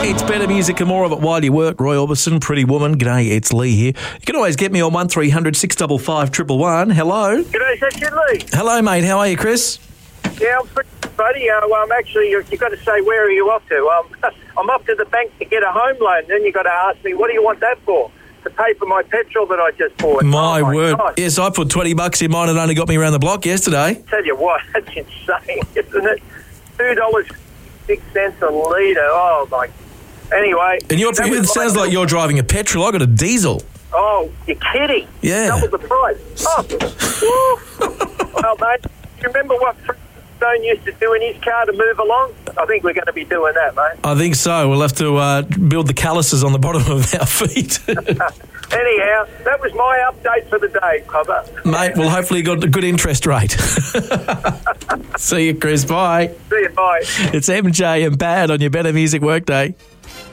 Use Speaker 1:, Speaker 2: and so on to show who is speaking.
Speaker 1: It's better music and more of it while you work. Roy Orbison, Pretty Woman. G'day, it's Lee here. You can always get me on 1300 655 111. Hello.
Speaker 2: G'day, Session Lee.
Speaker 1: Hello, mate. How are you, Chris?
Speaker 2: Yeah, I'm pretty buddy. Actually, you've got to say, where are you off to? I'm off to the bank to get a home loan. Then you've got to ask me, what do you want that for? To pay for my petrol that I just bought.
Speaker 1: My word.
Speaker 2: God.
Speaker 1: Yes, I put $20 in mine and only got me around the block yesterday.
Speaker 2: Tell you what, that's insane, isn't it? $2.06 a litre. Oh, my. Anyway.
Speaker 1: And it sounds like you're driving a petrol. I got a diesel.
Speaker 2: Oh, you're kidding.
Speaker 1: Yeah.
Speaker 2: Double the price. Oh. Well, mate, you remember what Stone used to do in his car to move along? I think we're going to be doing that, mate.
Speaker 1: I think so. We'll have to build the calluses on the bottom of our feet.
Speaker 2: Anyhow, that was my update for the day, Cobber.
Speaker 1: Mate, well, hopefully you got a good interest rate. See you, Chris. Bye.
Speaker 2: See you, bye.
Speaker 1: It's MJ and Bad on your Better Music Workday.